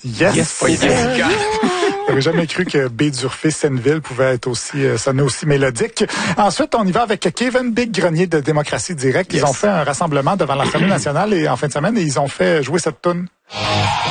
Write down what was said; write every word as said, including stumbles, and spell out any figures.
Yes! Yes, pas yes. J'avais jamais cru que Baie-d'Urfé-Senneville pouvait être aussi, euh, sonner aussi mélodique. Ensuite, on y va avec Kevin Big Grenier de Démocratie Directe. Ils Yes. ont fait un rassemblement devant l'Assemblée nationale et en fin de semaine et ils ont fait jouer cette toune.